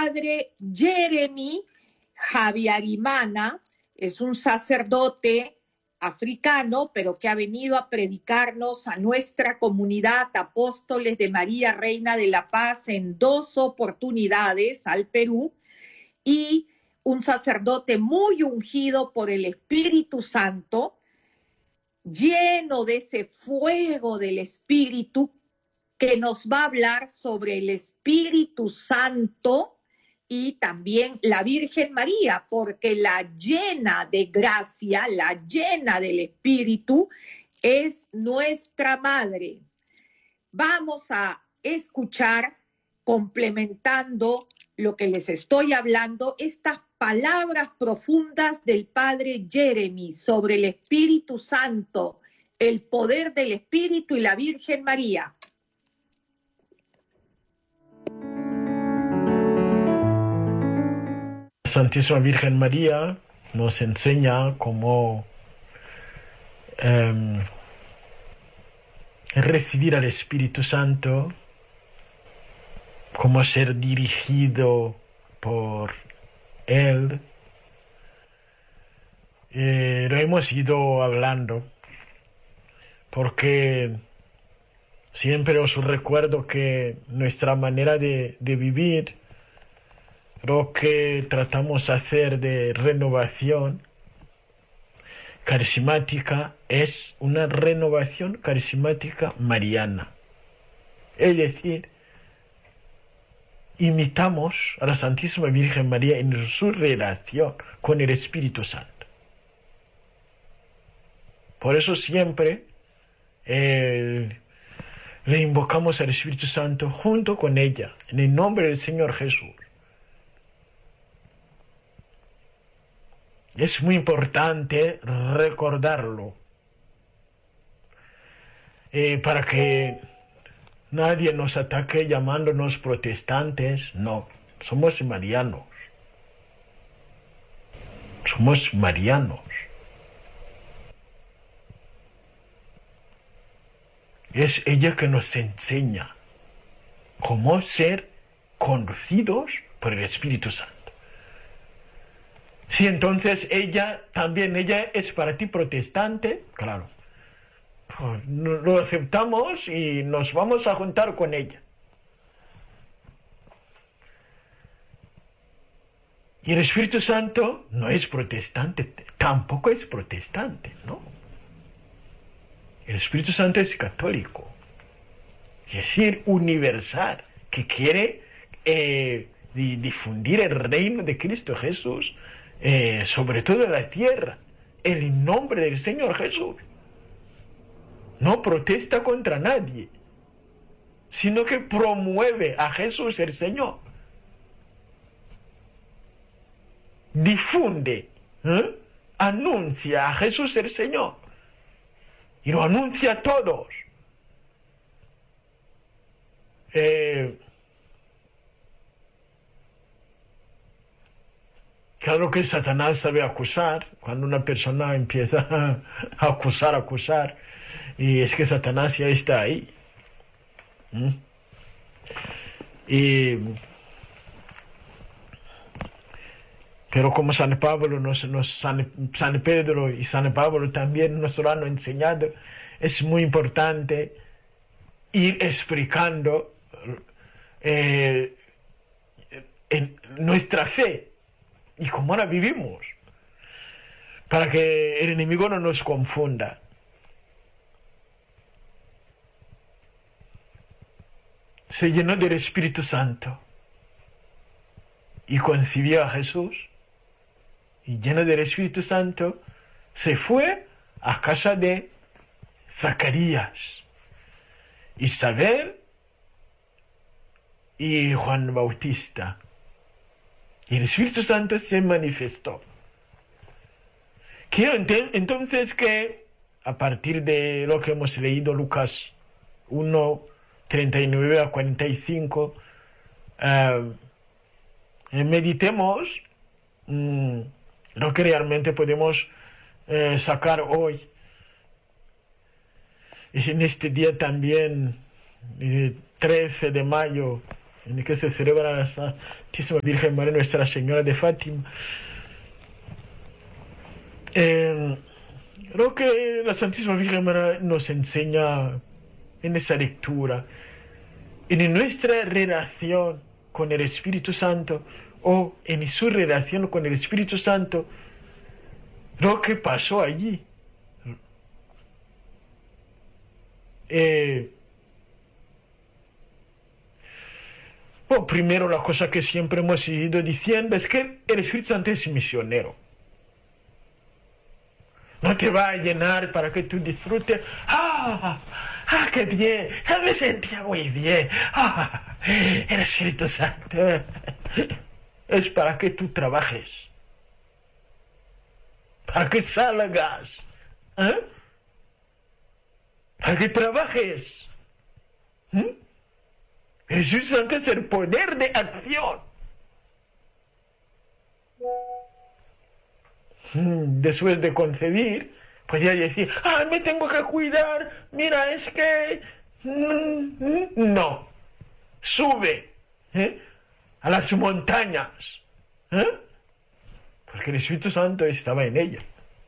padre Jeremy Habyarimana. Es un sacerdote africano, pero que ha venido a predicarnos a nuestra comunidad Apóstoles de María, Reina de la Paz, en 2 oportunidades al Perú, y un sacerdote muy ungido por el Espíritu Santo, lleno de ese fuego del Espíritu, que nos va a hablar sobre el Espíritu Santo y también la Virgen María, porque la llena de gracia, la llena del Espíritu, es nuestra Madre. Vamos a escuchar, complementando lo que les estoy hablando, estas palabras profundas del padre Jeremy sobre el Espíritu Santo, el poder del Espíritu y la Virgen María. Santísima Virgen María nos enseña cómo recibir al Espíritu Santo, cómo ser dirigido por Él. Lo hemos ido hablando, porque siempre os recuerdo que nuestra manera de vivir, lo que tratamos de hacer de renovación carismática, es una renovación carismática mariana. Es decir, imitamos a la Santísima Virgen María en su relación con el Espíritu Santo. Por eso siempre le invocamos al Espíritu Santo junto con ella, en el nombre del Señor Jesús. Es muy importante recordarlo, para que nadie nos ataque llamándonos protestantes. No, somos marianos. Somos marianos. Es ella que nos enseña cómo ser conducidos por el Espíritu Santo. Si entonces ella es para ti protestante, claro, pues lo aceptamos y nos vamos a juntar con ella. Y el Espíritu Santo no es protestante, tampoco es protestante, ¿no? El Espíritu Santo es católico, es decir, universal, que quiere difundir el reino de Cristo Jesús, sobre todo en la tierra, en el nombre del Señor Jesús. No protesta contra nadie, sino que promueve a Jesús el Señor. Difunde, anuncia a Jesús el Señor. Y lo anuncia a todos. Claro que Satanás sabe acusar, cuando una persona empieza a acusar, y es que Satanás ya está ahí. Pero como San Pedro y San Pablo también nos lo han enseñado, es muy importante ir explicando en nuestra fe y cómo la vivimos, para que el enemigo no nos confunda. Se llenó del Espíritu Santo y concibió a Jesús, y lleno del Espíritu Santo se fue a casa de Zacarías, Isabel y Juan Bautista. Y el Espíritu Santo se manifestó. Quiero entonces que, a partir de lo que hemos leído, Lucas 1, 39 a 45, meditemos lo que realmente podemos sacar hoy. En este día también, 13 de mayo en el que se celebra la Santísima Virgen María Nuestra Señora de Fátima. Creo que la Santísima Virgen María nos enseña en esa lectura, en nuestra relación con el Espíritu Santo o en su relación con el Espíritu Santo, lo que pasó allí. Bueno, primero, la cosa que siempre hemos ido diciendo es que el Espíritu Santo es misionero. No te va a llenar para que tú disfrutes. ¡Qué bien! Me sentía muy bien. El Espíritu Santo es para que tú trabajes, para que salgas, para que trabajes. El Espíritu Santo es el poder de acción. Después de concebir, podía decir, me tengo que cuidar, mira, es que... No, sube a las montañas, porque el Espíritu Santo estaba en ella.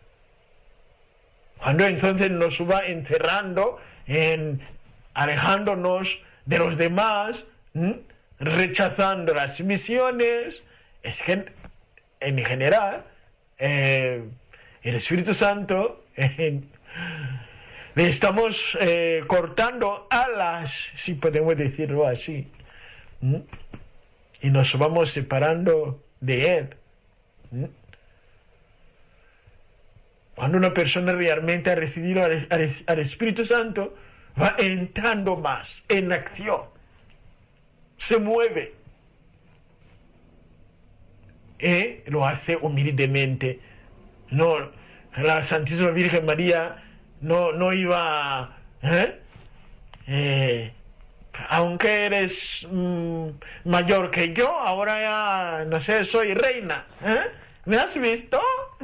Cuando entonces nos va encerrando, alejándonos de los demás, rechazando las misiones, es que en general el Espíritu Santo le estamos cortando alas, si podemos decirlo así, y nos vamos separando de él. Cuando una persona realmente ha recibido al Espíritu Santo, va entrando más en acción, se mueve, y lo hace humildemente. No, la Santísima Virgen María no iba, aunque eres mayor que yo, ahora ya, no sé, soy reina, ¿me has visto?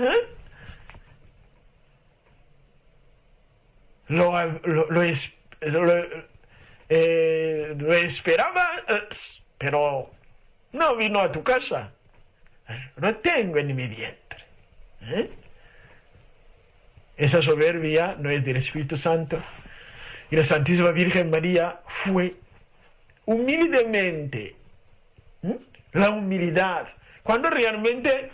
Lo esperaba, pero no vino a tu casa. Lo tengo en mi vientre. Esa soberbia no es del Espíritu Santo. Y la Santísima Virgen María fue humildemente. La humildad. Cuando realmente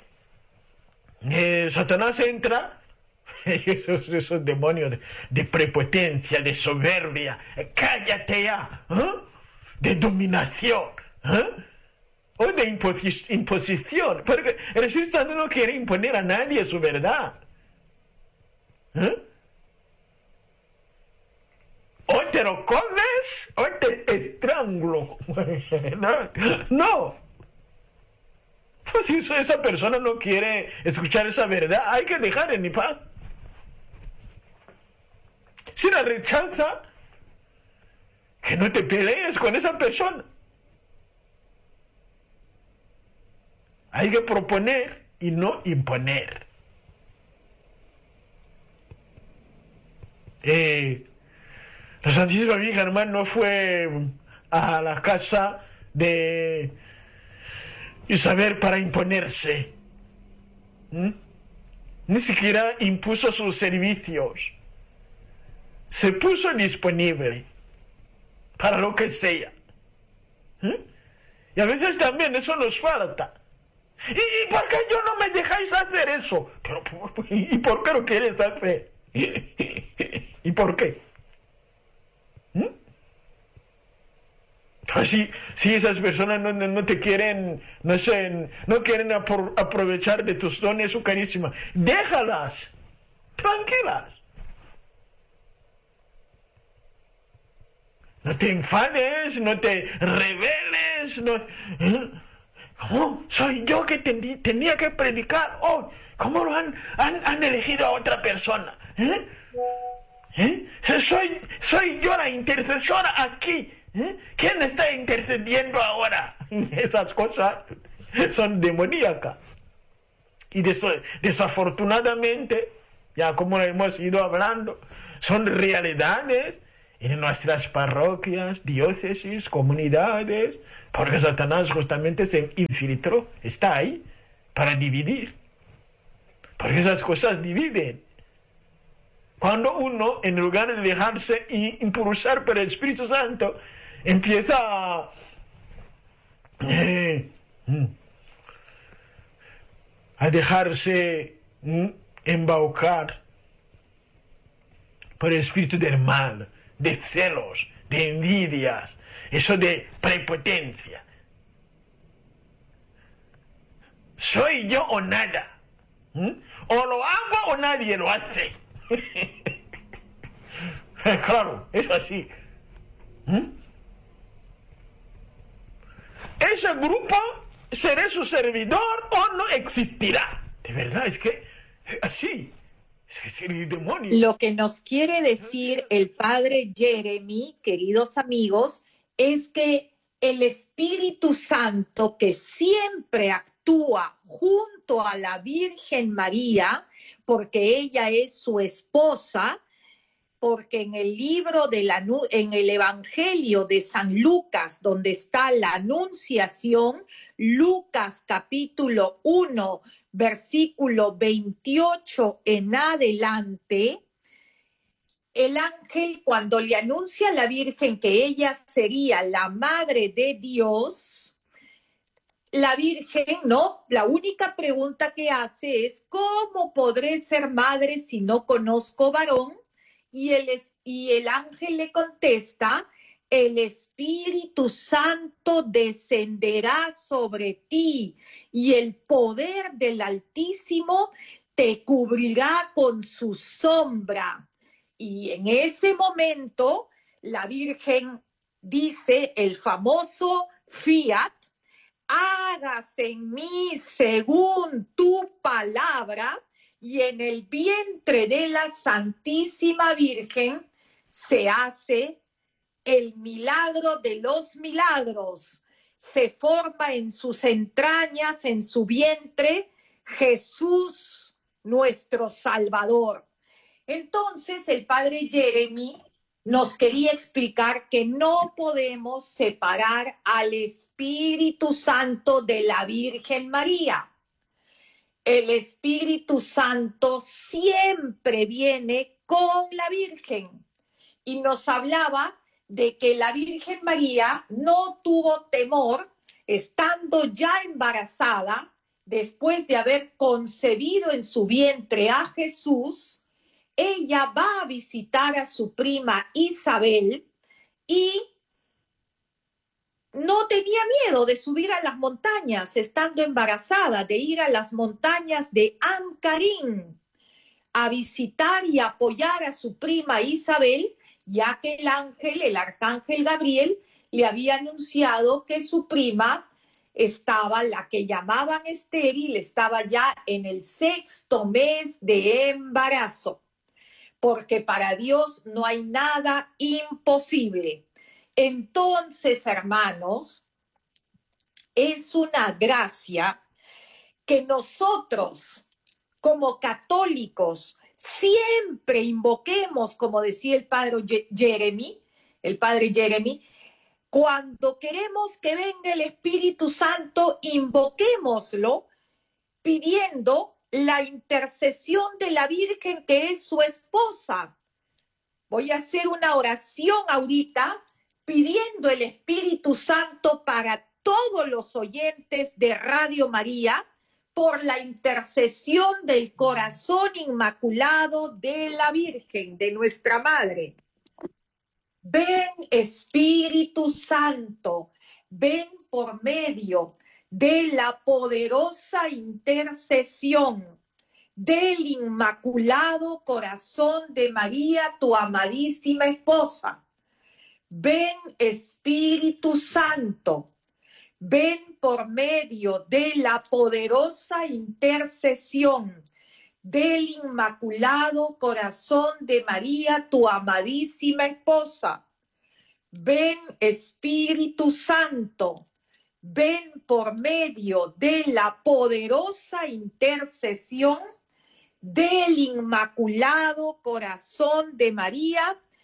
Satanás entra, esos demonios de prepotencia, de soberbia, cállate ya, de dominación, o de imposición, porque el Espíritu Santo no quiere imponer a nadie su verdad. O te lo comes o te estrangulo. No. Pues si esa persona no quiere escuchar esa verdad, hay que dejar en paz. Si la rechaza, que no te pelees con esa persona. Hay que proponer y no imponer. La Santísima Virgen, hermano, fue a la casa de Isabel para imponerse. Ni siquiera impuso sus servicios. Se puso disponible para lo que sea. Y a veces también eso nos falta. ¿Y por qué yo no me dejáis hacer eso? Pero, ¿y por qué lo quieres hacer? ¿Y por qué? Si esas personas no te quieren, no sé, no quieren aprovechar de tus dones, su carísima, déjalas, tranquilas. No te enfades, no te rebeles, ¿Cómo? Soy yo que tenía que predicar hoy. ¿Cómo lo han elegido a otra persona? Soy yo la intercesora aquí. ¿Quién está intercediendo ahora? Esas cosas son demoníacas. Y desafortunadamente, ya como hemos ido hablando, son realidades en nuestras parroquias, diócesis, comunidades, porque Satanás justamente se infiltró, está ahí para dividir, porque esas cosas dividen. Cuando uno, en lugar de dejarse impulsar por el Espíritu Santo, empieza a dejarse embaucar por el espíritu del mal, de celos, de envidias, eso de prepotencia. Soy yo o nada. O lo hago o nadie lo hace. Claro, es así. Ese grupo, seré su servidor o no existirá. De verdad, es que así. Es el demonio. Lo que nos quiere decir el padre Jeremy, queridos amigos, es que el Espíritu Santo, que siempre actúa junto a la Virgen María, porque ella es su esposa, porque en el libro en el Evangelio de San Lucas, donde está la Anunciación, Lucas capítulo 1, versículo 28 en adelante, el ángel, cuando le anuncia a la Virgen que ella sería la madre de Dios, la Virgen, ¿no? La única pregunta que hace es, ¿cómo podré ser madre si no conozco varón? Y el ángel le contesta, el Espíritu Santo descenderá sobre ti y el poder del Altísimo te cubrirá con su sombra. Y en ese momento la Virgen dice el famoso fiat, hágase en mí según tu palabra, y en el vientre de la Santísima Virgen se hace el milagro de los milagros. Se forma en sus entrañas, en su vientre, Jesús, nuestro Salvador. Entonces el padre Jeremy nos quería explicar que no podemos separar al Espíritu Santo de la Virgen María. El Espíritu Santo siempre viene con la Virgen y nos hablaba de que la Virgen María no tuvo temor estando ya embarazada, después de haber concebido en su vientre a Jesús. Ella va a visitar a su prima Isabel y no tenía miedo de subir a las montañas estando embarazada, de ir a las montañas de Ancarín a visitar y apoyar a su prima Isabel, ya que el arcángel Gabriel, le había anunciado que su prima estaba, la que llamaban estéril, estaba ya en el 6º mes de embarazo, porque para Dios no hay nada imposible. Entonces, hermanos, es una gracia que nosotros, como católicos, siempre invoquemos, como decía el padre Jeremy, cuando queremos que venga el Espíritu Santo, invoquémoslo pidiendo la intercesión de la Virgen, que es su esposa. Voy a hacer una oración ahorita pidiendo el Espíritu Santo para todos los oyentes de Radio María, por la intercesión del corazón inmaculado de la Virgen, de nuestra Madre. Ven, Espíritu Santo, ven por medio de la poderosa intercesión del Inmaculado Corazón de María, tu amadísima esposa. Ven, Espíritu Santo, ven por medio de la poderosa intercesión del Inmaculado Corazón de María, tu amadísima esposa. Ven, Espíritu Santo, ven por medio de la poderosa intercesión del Inmaculado Corazón de María,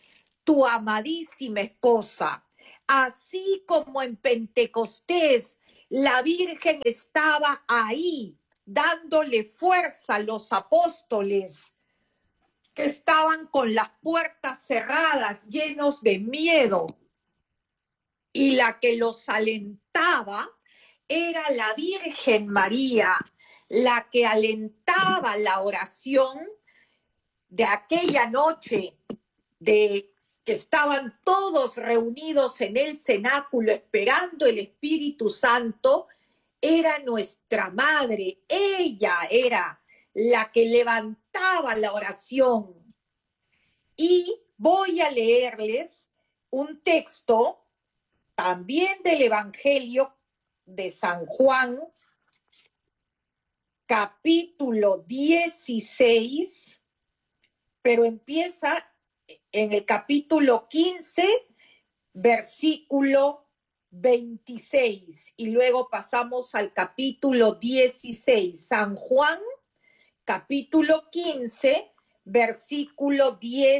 tu amadísima esposa. Así como en Pentecostés la Virgen estaba ahí dándole fuerza a los apóstoles que estaban con las puertas cerradas, llenos de miedo, y la que los alentaba era la Virgen María, la que alentaba la oración de aquella noche de que estaban todos reunidos en el cenáculo esperando el Espíritu Santo. Era nuestra madre, ella era la que levantaba la oración. Y voy a leerles un texto también del Evangelio de San Juan, capítulo 16, pero empieza en el capítulo 15, versículo 26, y luego pasamos al capítulo 16. San Juan, capítulo 15, versículo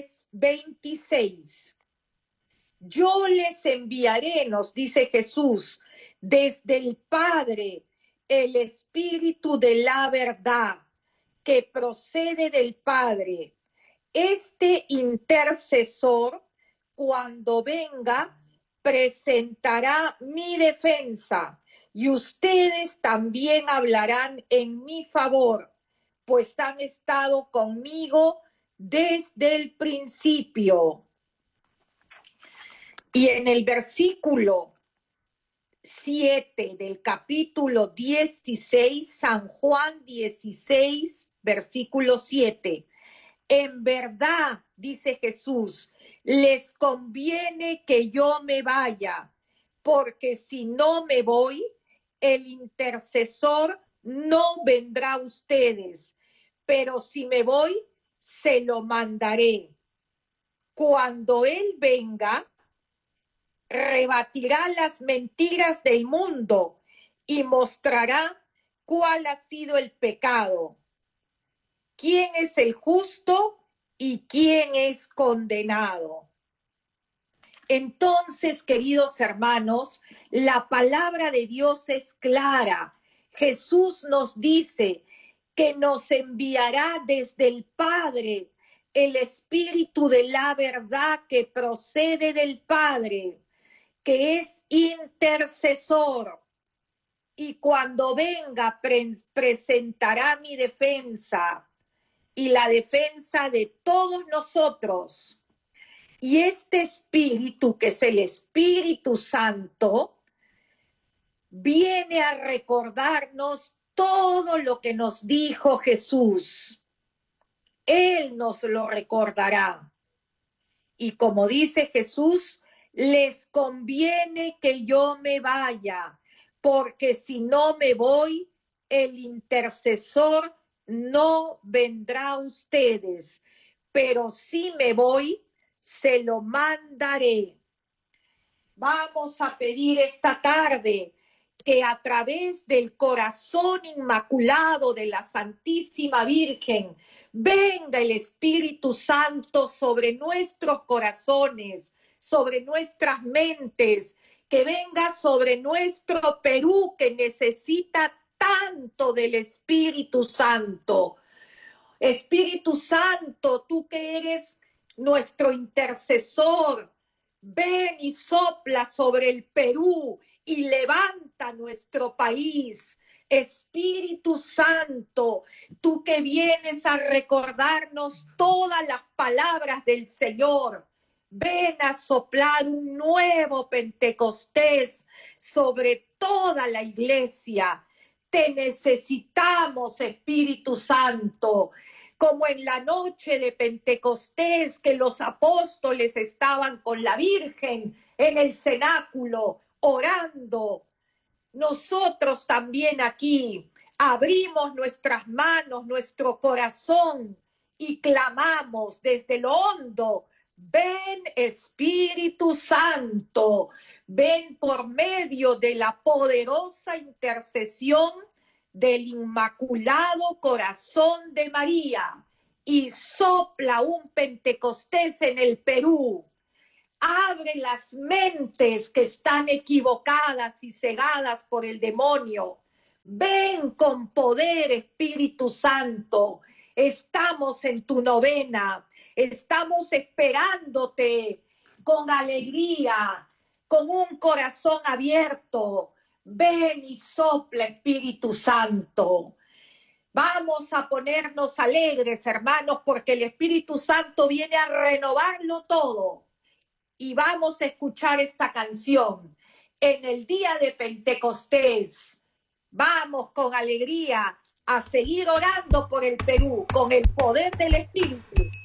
26. Yo les enviaré, nos dice Jesús, desde el Padre, el Espíritu de la verdad, que procede del Padre. Este intercesor, cuando venga, presentará mi defensa, y ustedes también hablarán en mi favor, pues han estado conmigo desde el principio. Y en el versículo 7 del capítulo 16, San Juan 16, versículo 7. En verdad, dice Jesús, les conviene que yo me vaya, porque si no me voy, el intercesor no vendrá a ustedes, pero si me voy, se lo mandaré. Cuando él venga, rebatirá las mentiras del mundo y mostrará cuál ha sido el pecado, quién es el justo y quién es condenado. Entonces, queridos hermanos, la palabra de Dios es clara. Jesús nos dice que nos enviará desde el Padre el Espíritu de la verdad que procede del Padre, que es intercesor, y cuando venga presentará mi defensa y la defensa de todos nosotros. Y este Espíritu, que es el Espíritu Santo, viene a recordarnos todo lo que nos dijo Jesús. Él nos lo recordará. Y como dice Jesús, les conviene que yo me vaya, porque si no me voy, el intercesor no vendrá a ustedes, pero si me voy, se lo mandaré. Vamos a pedir esta tarde que a través del corazón inmaculado de la Santísima Virgen venga el Espíritu Santo sobre nuestros corazones, sobre nuestras mentes, que venga sobre nuestro Perú, que necesita tanto del Espíritu Santo. Espíritu Santo, tú que eres nuestro intercesor, ven y sopla sobre el Perú y levanta nuestro país. Espíritu Santo, tú que vienes a recordarnos todas las palabras del Señor, ven a soplar un nuevo Pentecostés sobre toda la iglesia. Te necesitamos, Espíritu Santo. Como en la noche de Pentecostés, que los apóstoles estaban con la Virgen en el cenáculo orando. Nosotros también aquí abrimos nuestras manos, nuestro corazón y clamamos desde lo hondo: ven Espíritu Santo, ven por medio de la poderosa intercesión del Inmaculado Corazón de María y sopla un Pentecostés en el Perú. Abre las mentes que están equivocadas y cegadas por el demonio. Ven con poder, Espíritu Santo. Estamos en tu novena. Estamos esperándote con alegría, con un corazón abierto. Ven y sopla, Espíritu Santo. Vamos a ponernos alegres, hermanos, porque el Espíritu Santo viene a renovarlo todo. Y vamos a escuchar esta canción en el día de Pentecostés. Vamos con alegría a seguir orando por el Perú con el poder del Espíritu.